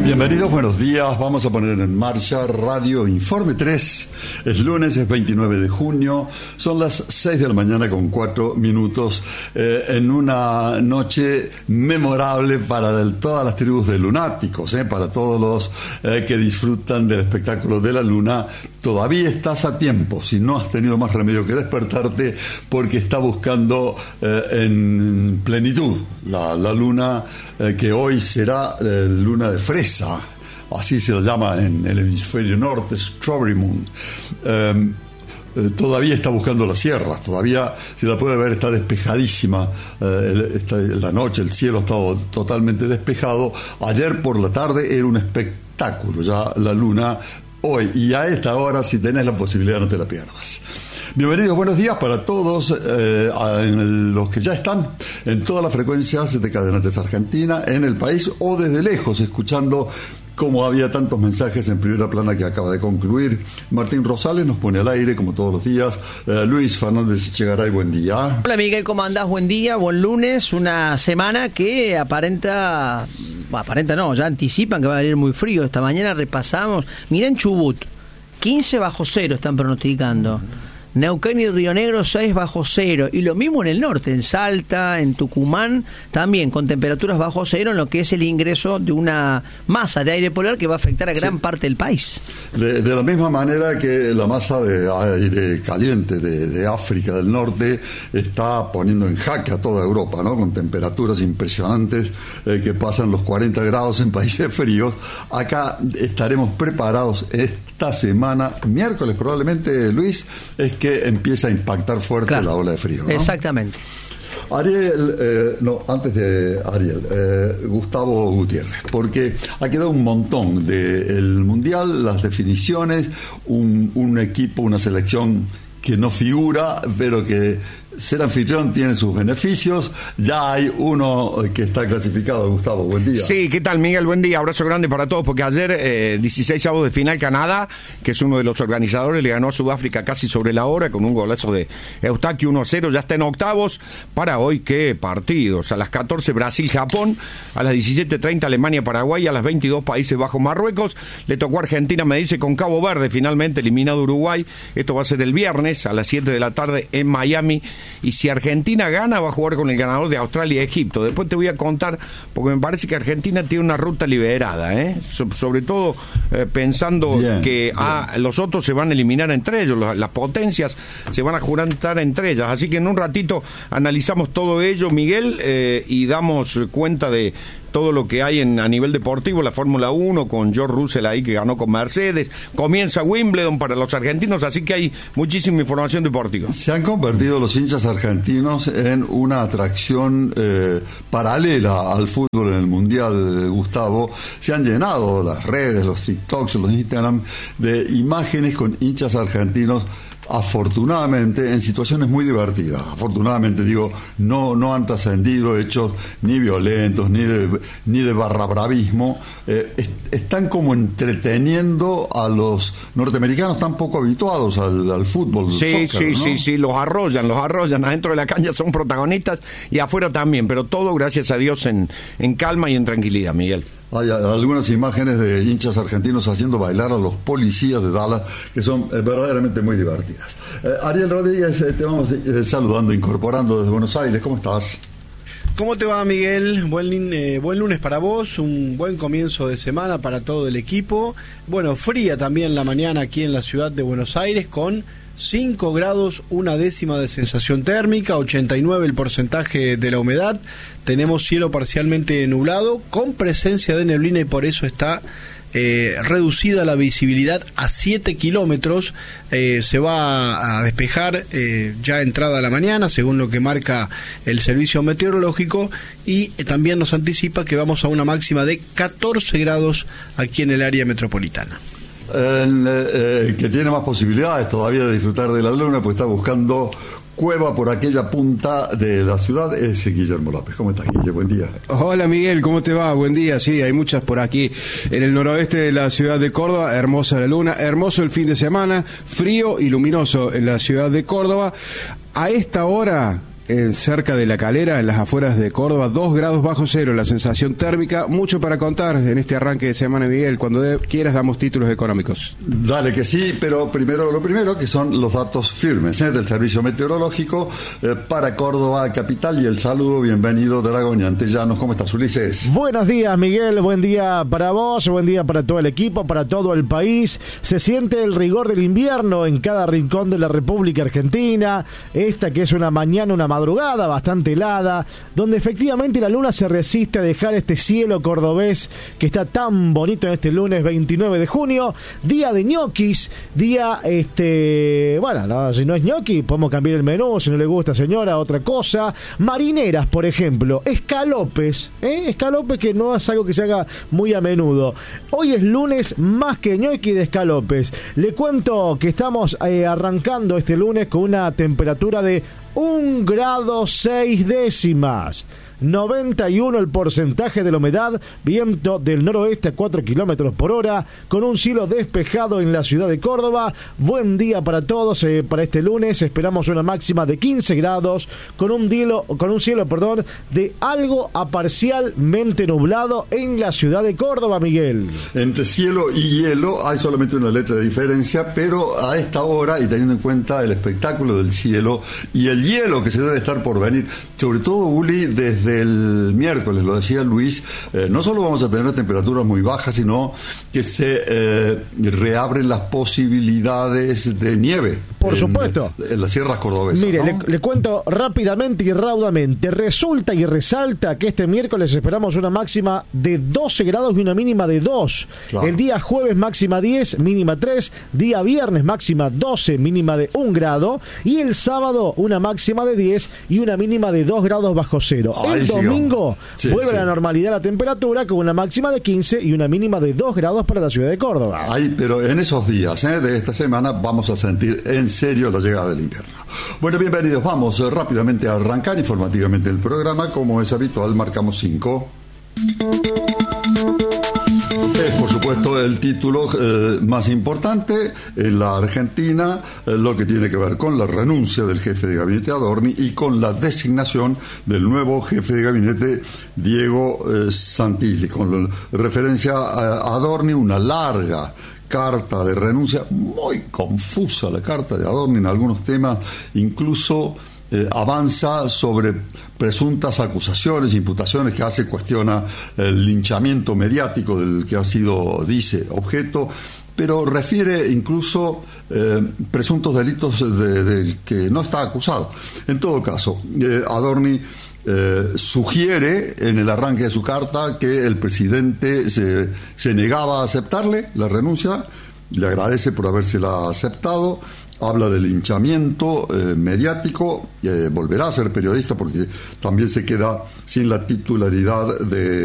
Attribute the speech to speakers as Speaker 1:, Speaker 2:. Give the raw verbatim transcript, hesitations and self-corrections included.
Speaker 1: Bienvenidos, buenos días. Vamos a poner en marcha Radio Informe tres. Es lunes, es veintinueve de junio. Son las seis de la mañana con cuatro minutos. Eh, en una noche memorable para el, todas las tribus de lunáticos, eh, para todos los eh, que disfrutan del espectáculo de la luna. Todavía estás a tiempo, si no has tenido más remedio que despertarte, porque está buscando eh, en plenitud la, la luna eh, que hoy será eh, luna de fresa, así se lo llama en el hemisferio norte, Strawberry Moon. Eh, eh, todavía está buscando las sierras, todavía se la puede ver, está despejadísima, eh, está, la noche, el cielo está totalmente despejado. Ayer por la tarde era un espectáculo ya la luna. Hoy y a esta hora, si tenés la posibilidad, no te la pierdas. Bienvenidos, buenos días para todos eh, a, en el, los que ya están en todas las frecuencias de Cadenates Argentina, en el país o desde lejos, escuchando como había tantos mensajes en primera plana que acaba de concluir. Martín Rosales nos pone al aire como todos los días. eh, Luis Fernández Echegaray, buen día.
Speaker 2: Hola Miguel, ¿cómo andás? Buen día, buen lunes, una semana que aparenta... aparenta no, ya anticipan que va a venir muy frío. Esta mañana repasamos, mirá en Chubut, quince bajo cero están pronosticando. Neuquén y Río Negro seis bajo cero, y lo mismo en el norte, en Salta, en Tucumán, también con temperaturas bajo cero, en lo que es el ingreso de una masa de aire polar que va a afectar a gran sí. parte del país. De, de la misma manera que la masa de aire caliente de, de África del Norte está poniendo en jaque a toda Europa, ¿no? Con temperaturas impresionantes eh, que pasan los cuarenta grados en países fríos. Acá estaremos preparados esta semana, miércoles probablemente, Luis, es que empieza a impactar fuerte claro. la ola de frío, ¿no? Exactamente. Ariel, eh, no, antes de Ariel, eh, Gustavo Gutiérrez, porque ha quedado un montón del Mundial, las definiciones, un, un equipo, una selección que no figura, pero que ser anfitrión tiene sus beneficios. Ya hay uno que está clasificado. Gustavo, buen día.
Speaker 3: Sí, ¿qué tal, Miguel? Buen día, abrazo grande para todos, porque ayer, eh, dieciséis avos de final, Canadá, que es uno de los organizadores, le ganó a Sudáfrica casi sobre la hora, con un golazo de Eustaquio, uno a cero, ya está en octavos. Para hoy, ¿qué partidos? A las catorce, Brasil-Japón, a las diecisiete treinta, Alemania-Paraguay, a las veintidós, Países Bajos-Marruecos. Le tocó a Argentina, me dice, con Cabo Verde, finalmente eliminado Uruguay. Esto va a ser el viernes, a las siete de la tarde, en Miami. Y si Argentina gana, va a jugar con el ganador de Australia y Egipto. Después te voy a contar, porque me parece que Argentina tiene una ruta liberada, ¿eh? So, sobre todo eh, pensando bien, que bien. Ah, los otros se van a eliminar entre ellos, las, las potencias se van a juntar entre ellas. Así que en un ratito analizamos todo ello, Miguel, eh, y damos cuenta de todo lo que hay en, a nivel deportivo, la Fórmula uno, con George Russell ahí que ganó con Mercedes, comienza Wimbledon para los argentinos, así que hay muchísima información deportiva.
Speaker 1: Se han convertido los hinchas argentinos en una atracción eh, paralela al fútbol en el Mundial, Gustavo. Se han llenado las redes, los TikToks, los Instagram de imágenes con hinchas argentinos, afortunadamente en situaciones muy divertidas. Afortunadamente digo, no no han trascendido hechos ni violentos ni de ni de barrabravismo. Eh, est- están como entreteniendo a los norteamericanos tan poco habituados al, al fútbol.
Speaker 3: Sí,
Speaker 1: soccer,
Speaker 3: sí,
Speaker 1: ¿no?
Speaker 3: sí, sí, los arrollan, los arrollan. Adentro de la cancha son protagonistas y afuera también, pero todo gracias a Dios en, en calma y en tranquilidad, Miguel.
Speaker 1: Hay algunas imágenes de hinchas argentinos haciendo bailar a los policías de Dallas que son eh, verdaderamente muy divertidas. Eh, Ariel Rodríguez, eh, te vamos eh, saludando, incorporando desde Buenos Aires. ¿Cómo estás?
Speaker 4: ¿Cómo te va, Miguel? Buen, eh, buen lunes para vos, un buen comienzo de semana para todo el equipo. Bueno, fría también la mañana aquí en la ciudad de Buenos Aires, con cinco grados, una décima de sensación térmica, ochenta y nueve el porcentaje de la humedad. Tenemos cielo parcialmente nublado, con presencia de neblina, y por eso está eh, reducida la visibilidad a siete kilómetros. Eh, se va a despejar eh, ya entrada la mañana, según lo que marca el servicio meteorológico, y eh, también nos anticipa que vamos a una máxima de catorce grados aquí en el área metropolitana.
Speaker 1: El eh, que tiene más posibilidades todavía de disfrutar de la luna, pues está buscando cueva por aquella punta de la ciudad, es Guillermo López. ¿Cómo estás, Guille? Buen día.
Speaker 5: Hola, Miguel, ¿cómo te va? Buen día. Sí, hay muchas por aquí en el noroeste de la ciudad de Córdoba. Hermosa la luna, hermoso el fin de semana, frío y luminoso en la ciudad de Córdoba. A esta hora en cerca de La Calera, en las afueras de Córdoba, dos grados bajo cero, la sensación térmica. Mucho para contar en este arranque de semana, Miguel. Cuando de, quieras damos títulos económicos.
Speaker 1: Dale que sí, pero primero lo primero, que son los datos firmes ¿eh? del Servicio Meteorológico eh, para Córdoba capital. Y el saludo, bienvenido Dragón y Antellanos. ¿Cómo estás, Ulises?
Speaker 6: Buenos días, Miguel. Buen día para vos, buen día para todo el equipo, para todo el país. Se siente el rigor del invierno en cada rincón de la República Argentina. Esta que es una mañana, una madrugada bastante helada, donde efectivamente la luna se resiste a dejar este cielo cordobés que está tan bonito en este lunes veintinueve de junio, día de ñoquis, día, este, bueno, no, si no es ñoqui, podemos cambiar el menú, si no le gusta, señora, otra cosa. Marineras, por ejemplo, escalopes, ¿eh? escalopes que no es algo que se haga muy a menudo. Hoy es lunes más que ñoqui de escalopes. Le cuento que estamos eh, arrancando este lunes con una temperatura de un grado seis décimas. noventa y uno el porcentaje de la humedad, viento del noroeste a cuatro kilómetros por hora, con un cielo despejado en la ciudad de Córdoba. Buen día para todos, eh, para este lunes esperamos una máxima de quince grados, con un, cielo, con un cielo perdón, de algo a parcialmente nublado en la ciudad de Córdoba, Miguel.
Speaker 1: Entre cielo y hielo hay solamente una letra de diferencia, pero a esta hora, y teniendo en cuenta el espectáculo del cielo y el hielo que se debe estar por venir, sobre todo, Uli, desde el miércoles, lo decía Luis, eh, no solo vamos a tener temperaturas muy bajas, sino que se eh, reabren las posibilidades de nieve.
Speaker 6: Por
Speaker 1: en,
Speaker 6: supuesto.
Speaker 1: En las sierras cordobesas.
Speaker 6: Mire,
Speaker 1: ¿no?
Speaker 6: le, le cuento rápidamente y raudamente. Resulta y resalta que este miércoles esperamos una máxima de doce grados y una mínima de dos. Claro. El día jueves máxima diez, mínima tres. Día viernes máxima doce, mínima de un grado. Y el sábado una máxima de diez y una mínima de dos grados bajo cero.
Speaker 1: Ay,
Speaker 6: el domingo
Speaker 1: sí,
Speaker 6: vuelve
Speaker 1: sí.
Speaker 6: a la normalidad la temperatura con una máxima de quince y una mínima de dos grados para la ciudad de Córdoba.
Speaker 1: Ay, pero en esos días ¿eh? de esta semana vamos a sentir en serio la llegada del invierno. Bueno, bienvenidos. Vamos eh, rápidamente a arrancar informativamente el programa. Como es habitual, marcamos cinco. Es, por supuesto, el título eh, más importante en la Argentina, eh, lo que tiene que ver con la renuncia del jefe de gabinete Adorni y con la designación del nuevo jefe de gabinete Diego eh, Santilli, con la referencia a Adorni, una larga carta de renuncia, muy confusa la carta de Adorni en algunos temas, incluso eh, avanza sobre presuntas acusaciones, imputaciones que hace, cuestiona el linchamiento mediático del que ha sido, dice, objeto, pero refiere incluso eh, presuntos delitos del de que no está acusado. En todo caso, eh, Adorni Eh, sugiere en el arranque de su carta que el presidente se, se negaba a aceptarle la renuncia, le agradece por habérsela aceptado, habla del linchamiento eh, mediático, eh, volverá a ser periodista porque también se queda sin la titularidad de